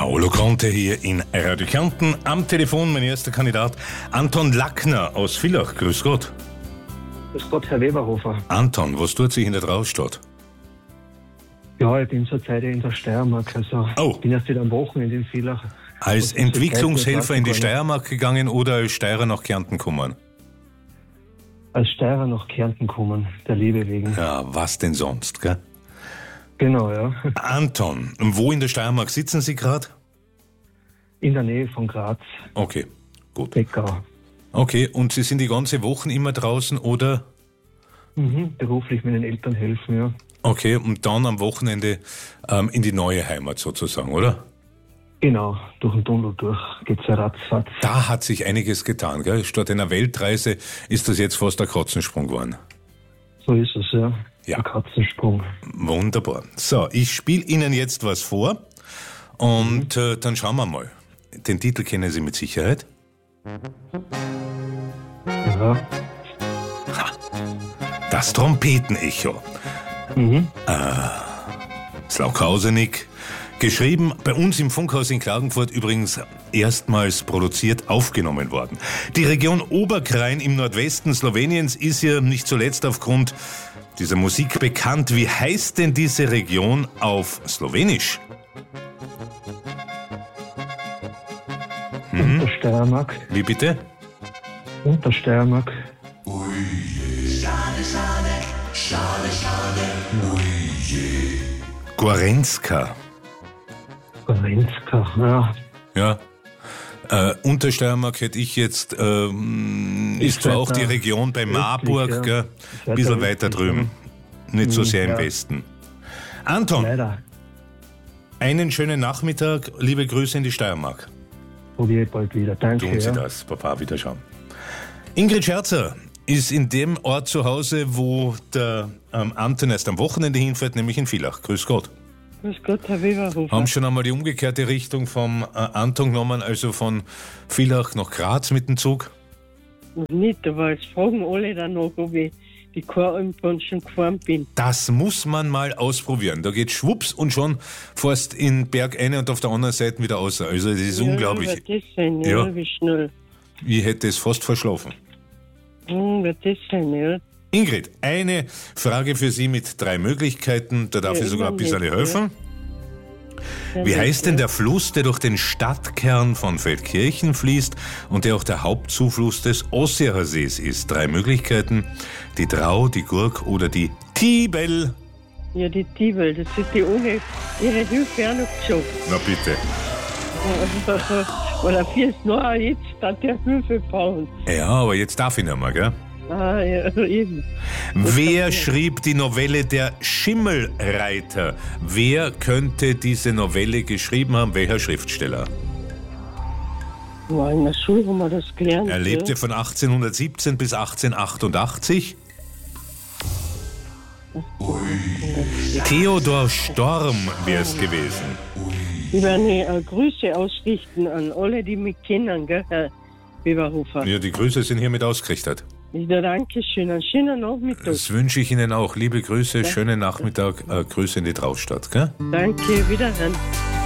Paolo Conte hier in Radio Kärnten. Am Telefon mein erster Kandidat, Anton Lackner aus Villach. Grüß Gott. Grüß Gott, Herr Weberhofer. Anton, was tut sich in der Trauststadt? Ja, ich bin zurzeit in der Steiermark. Also Oh. bin erst wieder am Wochenende in Villach. Als Und Entwicklungshelfer in die zurzeit Steiermark gegangen oder als Steirer nach Kärnten gekommen? als Steirer nach Kärnten kommen, der Liebe wegen. Ja, was denn sonst, gell? Genau, ja. Anton, wo in der Steiermark sitzen Sie gerade? In der Nähe von Graz, Okay, gut. Beckau. Okay, und Sie sind die ganze Woche immer draußen oder? Beruflich mit den Eltern helfen, ja. Okay, und dann am Wochenende in die neue Heimat sozusagen, oder? Genau, durch den Tunnel durch geht's ja ratzfatz. Da hat sich einiges getan, gell? Statt einer Weltreise ist das jetzt fast ein Katzensprung geworden. So ist es, ja. Ja. Ein Katzensprung. Wunderbar. So, ich spiele Ihnen jetzt was vor und dann schauen wir mal. Den Titel kennen Sie mit Sicherheit. Ja. Das Trompetenecho. Slaukausenig. Geschrieben bei uns im Funkhaus in Klagenfurt, übrigens erstmals produziert, aufgenommen worden. Die Region Oberkrain im Nordwesten Sloweniens ist ja nicht zuletzt aufgrund dieser Musik bekannt. Wie heißt denn diese Region auf Slowenisch? Untersteiermark. Wie bitte? Untersteiermark. Gorenska. Gorenska, ja. Ja. Untersteiermark hätte ich jetzt, ist zwar auch die Region bei Marburg, ja. gell? Ein bisschen weiter östlich, drüben. Nicht so sehr im ja. Westen. Anton, Leider. einen schönen Nachmittag, liebe Grüße in die Steiermark. Probiere ich bald wieder. Danke. Tun Sie ja. das, Papa, wieder schauen. Ingrid Scherzer ist in dem Ort zu Hause, wo der Anton erst am Wochenende hinfährt, nämlich in Villach. Grüß Gott. Grüß Gott, Herr Weberhofer. Haben schon einmal die umgekehrte Richtung vom Anton genommen, also von Villach nach Graz mit dem Zug? Nicht, aber jetzt fragen alle danach, ob ich die Choralmbahn schon gefahren bin. Das muss man mal ausprobieren. Da geht schwupps und schon fährst in Berg eine und auf der anderen Seite wieder raus. Also das ist unglaublich. Wird das sein, Ja. wie schnell. Ich hätte es fast verschlafen. Wird das sein, ja. Ingrid, eine Frage für Sie mit 3 Möglichkeiten. Da darf Ja, ich sogar ein immer bisschen nett, helfen. Wie heißt denn der Fluss, der durch den Stadtkern von Feldkirchen fließt und der auch der Hauptzufluss des Osserer Sees ist? 3 Möglichkeiten. Die Drau, die Gurk oder die Tibel. Ja, die Tibel, das ist die ohne ihre Hilfe auch noch geschafft. Na bitte. Oder fürs noch jetzt hat der Hilfe brauchen. Ja, aber jetzt darf ich nicht mehr, gell? Ah, ja, eben. Wer schrieb die Novelle Der Schimmelreiter? Wer könnte diese Novelle geschrieben haben? Welcher Schriftsteller? Ja, in der Schule haben wir das gelernt. Er lebte ja. von 1817 bis 1888. Theodor Storm wäre es gewesen. Ich werde Grüße ausrichten an alle, die mich kennen, gell, Herr Weberhofer. Ja, die Grüße sind hiermit ausgerichtet. Ja, danke schön. Einen schönen Nachmittag. Das wünsche ich Ihnen auch. Liebe Grüße, schönen Nachmittag, Grüße in die Trauststadt. Gell? Danke, wiederhören.